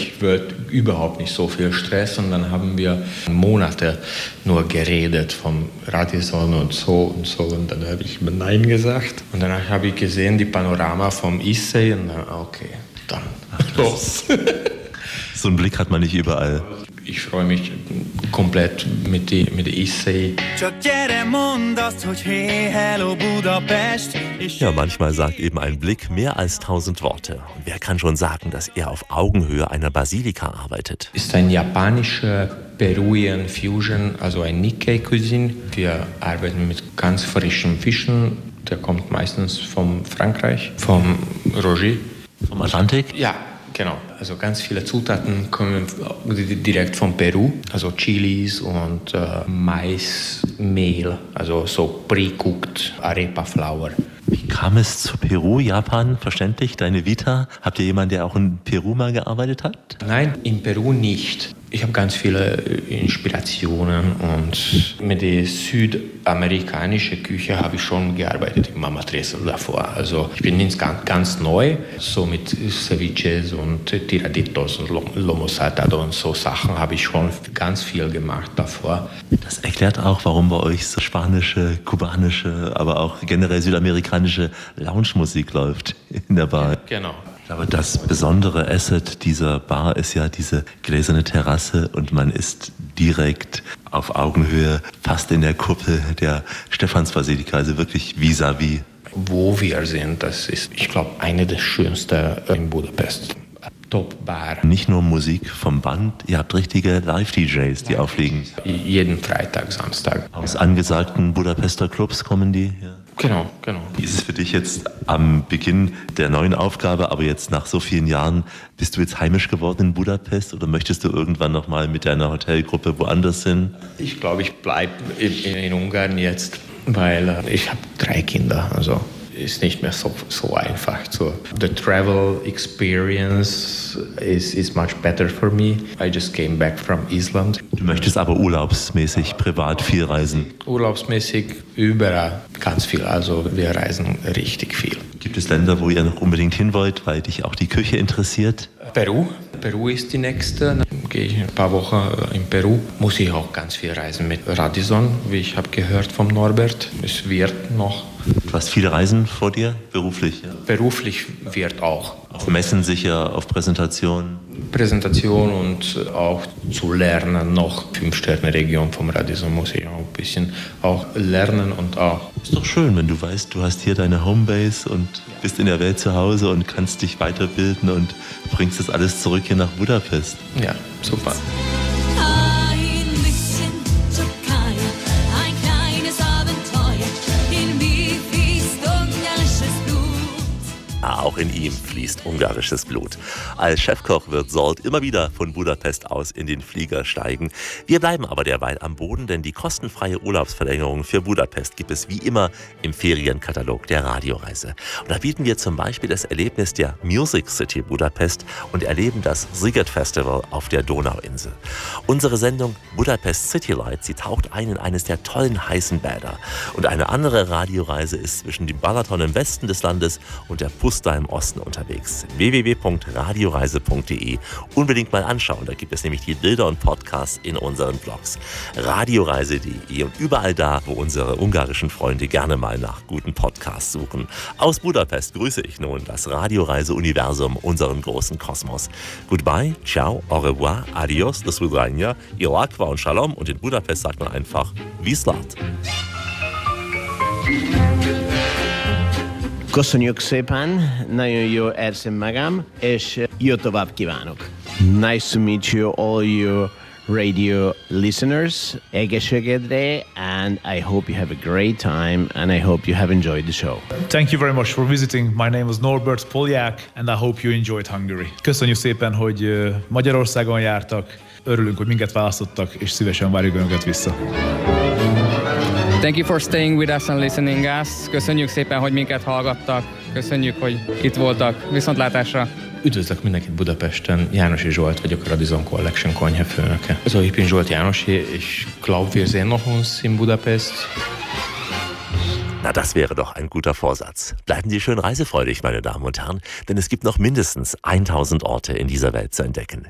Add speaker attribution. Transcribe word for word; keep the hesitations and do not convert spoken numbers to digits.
Speaker 1: ich wollte überhaupt nicht so viel Stress und dann haben wir Monate nur geredet vom Radisson und so und so und dann habe ich Nein gesagt und danach habe ich gesehen die Panorama vom Issei und dann, okay, dann los.
Speaker 2: So einen Blick hat man nicht überall.
Speaker 1: Ich freue mich komplett mit der mit Issei.
Speaker 2: Ja, manchmal sagt eben ein Blick mehr als tausend Worte. Und wer kann schon sagen, dass er auf Augenhöhe einer Basilika arbeitet?
Speaker 1: Ist ein japanischer Peruvian Fusion, also ein Nikkei-Cuisine. Wir arbeiten mit ganz frischen Fischen. Der kommt meistens von Frankreich, vom Roger.
Speaker 2: Vom Atlantik?
Speaker 1: Ja. Genau, also ganz viele Zutaten kommen direkt von Peru, also Chilis und äh, Maismehl, also so pre-cooked Arepa Flour.
Speaker 2: Wie kam es zu Peru, Japan? Verständlich, deine Vita? Habt ihr jemanden, der auch in Peru mal gearbeitet hat?
Speaker 1: Nein, in Peru nicht. Ich habe ganz viele Inspirationen und mit der südamerikanischen Küche habe ich schon gearbeitet im Mama Tres davor. Also ich bin jetzt ganz, ganz neu, so mit Ceviches und Tiraditos und Lomo Saltado und so Sachen habe ich schon ganz viel gemacht davor.
Speaker 2: Das erklärt auch, warum bei euch so spanische, kubanische, aber auch generell südamerikanische Lounge-Musik läuft in der Bar.
Speaker 1: Ja, genau.
Speaker 2: Aber das besondere Asset dieser Bar ist ja diese gläserne Terrasse und man ist direkt auf Augenhöhe, fast in der Kuppel der Stephansbasilika, also wirklich vis-à-vis.
Speaker 1: Wo wir sind, das ist, ich glaube, eine der schönsten in Budapest. Top-Bar.
Speaker 2: Nicht nur Musik vom Band, ihr habt richtige Live-D Js, die auflegen.
Speaker 1: Jeden Freitag, Samstag.
Speaker 2: Aus angesagten Budapester Clubs kommen die? Ja.
Speaker 1: Genau, genau.
Speaker 2: Wie ist es für dich jetzt am Beginn der neuen Aufgabe, aber jetzt nach so vielen Jahren, bist du jetzt heimisch geworden in Budapest oder möchtest du irgendwann nochmal mit deiner Hotelgruppe woanders hin?
Speaker 1: Ich glaube, ich bleibe in, in Ungarn jetzt, weil ich habe drei Kinder, also ist nicht mehr so, so einfach. So, the travel experience is, is much better for me. I just came back from Island.
Speaker 2: Du möchtest aber urlaubsmäßig, privat viel reisen?
Speaker 1: Urlaubsmäßig überall ganz viel. Also wir reisen richtig viel.
Speaker 2: Gibt es Länder, wo ihr noch unbedingt hin wollt, weil dich auch die Küche interessiert?
Speaker 1: Peru. Peru ist die nächste. Dann gehe ich ein paar Wochen in Peru. Muss ich auch ganz viel reisen mit Radisson, wie ich habe gehört vom Norbert. Es wird noch.
Speaker 2: Du hast viele Reisen vor dir, beruflich? Ja.
Speaker 1: Beruflich wird auch.
Speaker 2: Auf Messen sicher, auf Präsentationen?
Speaker 1: Präsentation und auch zu lernen, noch Fünf-Sterne-Region vom Radisson muss ich auch ein bisschen auch lernen und auch.
Speaker 2: Ist doch schön, wenn du weißt, du hast hier deine Homebase und bist in der Welt zu Hause und kannst dich weiterbilden und bringst das alles zurück hier nach Budapest.
Speaker 1: Ja, super.
Speaker 2: Auch in ihm fließt ungarisches Blut. Als Chefkoch wird Zsolt immer wieder von Budapest aus in den Flieger steigen. Wir bleiben aber derweil am Boden, denn die kostenfreie Urlaubsverlängerung für Budapest gibt es wie immer im Ferienkatalog der Radioreise. Und da bieten wir zum Beispiel das Erlebnis der Music City Budapest und erleben das Sziget Festival auf der Donauinsel. Unsere Sendung Budapest City Lights, sie taucht ein in eines der tollen heißen Bäder. Und eine andere Radioreise ist zwischen dem Balaton im Westen des Landes und der Puszta im Osten unterwegs. w w w punkt radioreise punkt d e. Unbedingt mal anschauen, da gibt es nämlich die Bilder und Podcasts in unseren Blogs. radioreise punkt d e und überall da, wo unsere ungarischen Freunde gerne mal nach guten Podcasts suchen. Aus Budapest grüße ich nun das Radioreise-Universum, unseren großen Kosmos. Goodbye, ciao, au revoir, adios, do svidania, ilakva und shalom und in Budapest sagt man einfach Viszlát.
Speaker 3: Köszönjük szépen, nagyon jó érzem magam, és jó tovább kívánok. Nice to meet you, all you radio listeners. Egészségedre, and I hope you have a great time, and I hope you have enjoyed the show.
Speaker 4: Thank you very much for visiting. My name is Norbert Poljak, and I hope you enjoyed Hungary. Köszönjük szépen, hogy Magyarországon jártak. Örülünk, hogy minket választottak, és szívesen várjuk Önöket vissza.
Speaker 5: Thank you for staying with us and listening us. Köszönjük szépen, hogy minket hallgattak. Köszönjük, hogy itt voltak. Viszontlátásra!
Speaker 1: Üdvözlök mindenkit Budapesten. Jánosi Zsolt vagyok, a Radisson Collection konyhafőnöke. Also ich bin Zsolt Jánosi. Ich glaube, wir sehen noch uns in Budapest.
Speaker 2: Na, das wäre doch ein guter Vorsatz. Bleiben Sie schön reisefreudig, meine Damen und Herren, denn es gibt noch mindestens tausend Orte in dieser Welt zu entdecken.